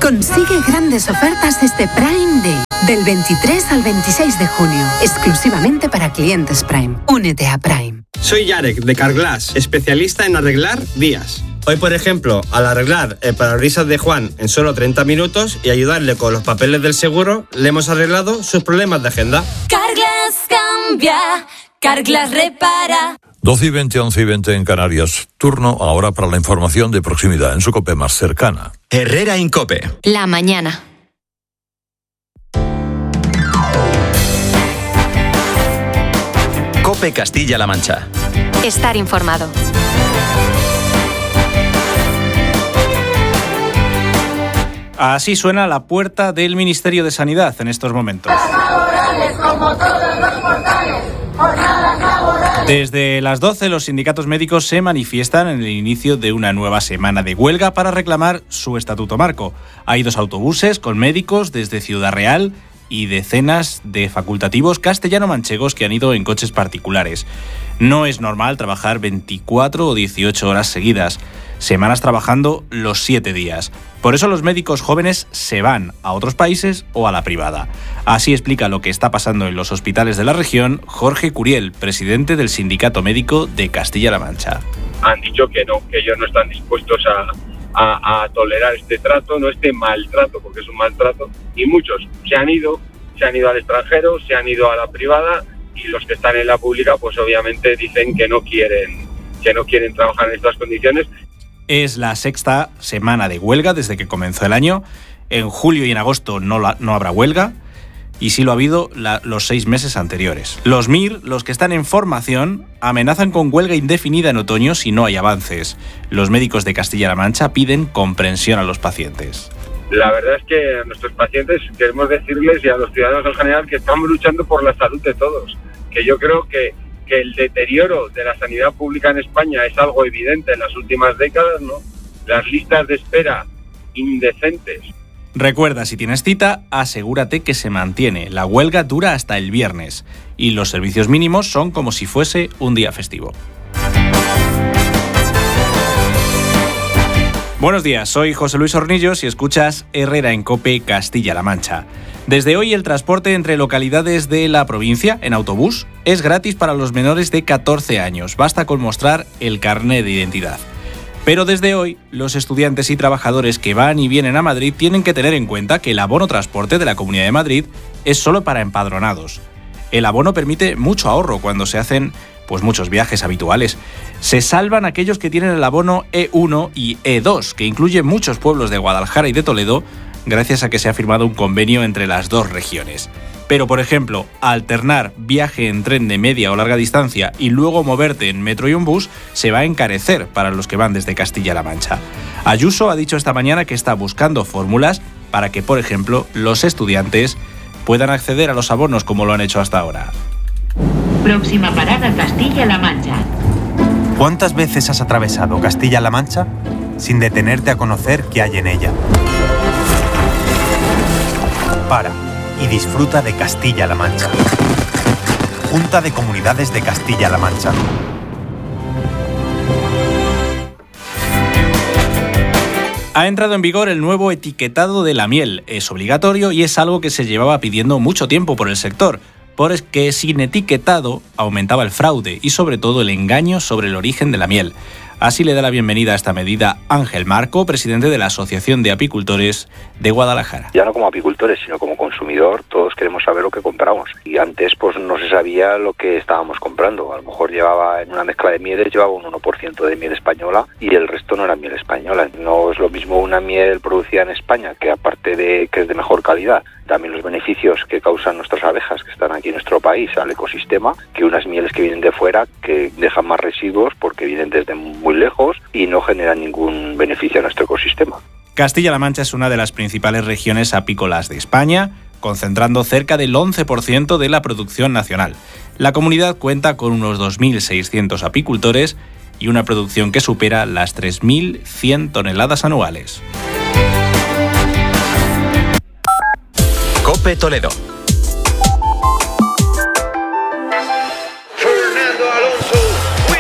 Consigue grandes ofertas este Prime Day, del 23 al 26 de junio, exclusivamente para clientes Prime. Únete a Prime. Soy Yarek, de Carglass, especialista en arreglar vías. Hoy, por ejemplo, al arreglar el parabrisas de Juan en solo 30 minutos y ayudarle con los papeles del seguro, le hemos arreglado sus problemas de agenda. Carglass cambia, Carglass repara. 12 y 20, 11 y 20 en Canarias. Turno ahora para la información de proximidad en su COPE más cercana. Herrera Incope. La mañana. COPE Castilla-La Mancha. Estar informado. Así suena la puerta del Ministerio de Sanidad en estos momentos. Desde las 12 los sindicatos médicos se manifiestan en el inicio de una nueva semana de huelga para reclamar su estatuto marco. Hay 2 autobuses con médicos desde Ciudad Real y decenas de facultativos castellano-manchegos que han ido en coches particulares. No es normal trabajar 24 o 18 horas seguidas, semanas trabajando los 7 días. Por eso los médicos jóvenes se van a otros países o a la privada. Así explica lo que está pasando en los hospitales de la región Jorge Curiel, presidente del Sindicato Médico de Castilla-La Mancha. Han dicho que no, que ellos no están dispuestos a tolerar este trato, no este maltrato, porque es un maltrato, y muchos se han ido al extranjero, se han ido a la privada, y los que están en la pública pues obviamente dicen que no quieren trabajar en estas condiciones. Es la 6ª semana de huelga desde que comenzó el año. En julio y en agosto no habrá huelga, y sí lo ha habido los 6 meses anteriores. Los MIR, los que están en formación, amenazan con huelga indefinida en otoño si no hay avances. Los médicos de Castilla-La Mancha piden comprensión a los pacientes. La verdad es que a nuestros pacientes queremos decirles, y a los ciudadanos en general, que estamos luchando por la salud de todos. Que yo creo que el deterioro de la sanidad pública en España es algo evidente en las últimas décadas, ¿no? Las listas de espera indecentes. Recuerda, si tienes cita, asegúrate que se mantiene. La huelga dura hasta el viernes y los servicios mínimos son como si fuese un día festivo. Buenos días, soy José Luis Hornillos y escuchas Herrera en COPE Castilla-La Mancha. Desde hoy el transporte entre localidades de la provincia en autobús es gratis para los menores de 14 años. Basta con mostrar el carné de identidad. Pero desde hoy, los estudiantes y trabajadores que van y vienen a Madrid tienen que tener en cuenta que el abono transporte de la Comunidad de Madrid es solo para empadronados. El abono permite mucho ahorro cuando se hacen muchos viajes habituales. Se salvan aquellos que tienen el abono E1 y E2, que incluye muchos pueblos de Guadalajara y de Toledo, gracias a que se ha firmado un convenio entre las 2 regiones. Pero, por ejemplo, alternar viaje en tren de media o larga distancia y luego moverte en metro y un bus se va a encarecer para los que van desde Castilla-La Mancha. Ayuso ha dicho esta mañana que está buscando fórmulas para que, por ejemplo, los estudiantes puedan acceder a los abonos como lo han hecho hasta ahora. Próxima parada, Castilla-La Mancha. ¿Cuántas veces has atravesado Castilla-La Mancha sin detenerte a conocer qué hay en ella? Para y disfruta de Castilla-La Mancha. Junta de Comunidades de Castilla-La Mancha. Ha entrado en vigor el nuevo etiquetado de la miel. Es obligatorio y es algo que se llevaba pidiendo mucho tiempo por el sector, porque sin etiquetado aumentaba el fraude y sobre todo el engaño sobre el origen de la miel. Así le da la bienvenida a esta medida Ángel Marco, presidente de la Asociación de Apicultores de Guadalajara. Ya no como apicultores, sino como consumidor, todos queremos saber lo que compramos. Y antes no se sabía lo que estábamos comprando. A lo mejor llevaba en una mezcla de mieles, llevaba un 1% de miel española y el resto no era miel española. No es lo mismo una miel producida en España, que aparte de que es de mejor calidad, también los beneficios que causan nuestras abejas que están aquí en nuestro país al ecosistema, que unas mieles que vienen de fuera, que dejan más residuos porque vienen desde muy lejos y no generan ningún beneficio a nuestro ecosistema. Castilla-La Mancha es una de las principales regiones apícolas de España, concentrando cerca del 11% de la producción nacional. La comunidad cuenta con unos 2.600 apicultores y una producción que supera las 3.100 toneladas anuales. COPE Toledo. Fernando Alonso wins.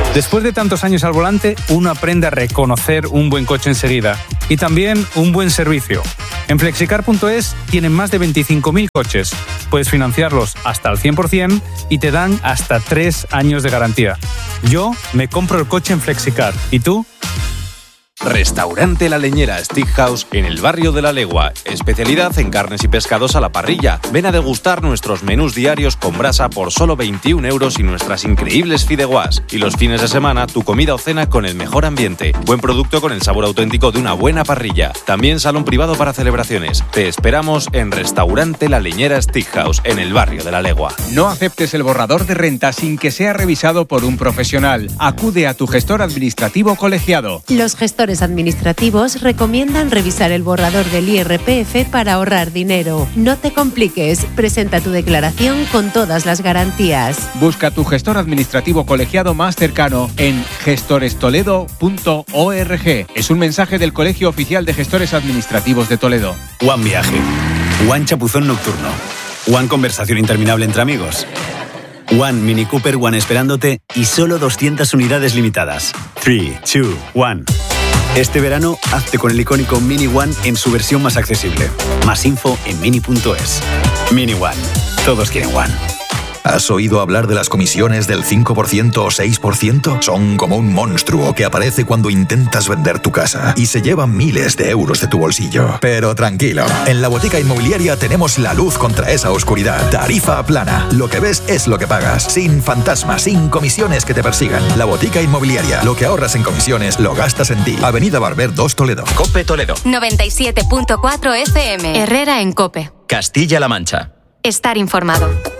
Después de tantos años al volante, uno aprende a reconocer un buen coche enseguida y también un buen servicio. En Flexicar.es tienen más de 25.000 coches. Puedes financiarlos hasta el 100% y te dan hasta 3 años de garantía. Yo me compro el coche en Flexicar. ¿Y tú? Restaurante La Leñera Steakhouse en el barrio de La Legua. Especialidad en carnes y pescados a la parrilla. Ven a degustar nuestros menús diarios con brasa por solo 21 € y nuestras increíbles fideuás. Y los fines de semana, tu comida o cena con el mejor ambiente. Buen producto con el sabor auténtico de una buena parrilla. También salón privado para celebraciones. Te esperamos en Restaurante La Leñera Steakhouse en el barrio de La Legua. No aceptes el borrador de renta sin que sea revisado por un profesional. Acude a tu gestor administrativo colegiado. Los gestores administrativos recomiendan revisar el borrador del IRPF para ahorrar dinero. No te compliques, presenta tu declaración con todas las garantías. Busca tu gestor administrativo colegiado más cercano en gestorestoledo.org. Es un mensaje del Colegio Oficial de Gestores Administrativos de Toledo. One Viaje, One Chapuzón Nocturno, One Conversación Interminable entre amigos, One Mini Cooper One esperándote y solo 200 unidades limitadas. 3, 2, 1. Este verano, hazte con el icónico Mini One en su versión más accesible. Más info en mini.es. Mini One. Todos quieren One. ¿Has oído hablar de las comisiones del 5% o 6%? Son como un monstruo que aparece cuando intentas vender tu casa y se lleva miles de euros de tu bolsillo. Pero tranquilo, en la Botica Inmobiliaria tenemos la luz contra esa oscuridad. Tarifa plana. Lo que ves es lo que pagas. Sin fantasmas, sin comisiones que te persigan. La Botica Inmobiliaria. Lo que ahorras en comisiones lo gastas en ti. Avenida Barber 2 Toledo. COPE Toledo. 97.4 FM. Herrera en COPE. Castilla-La Mancha. Estar informado.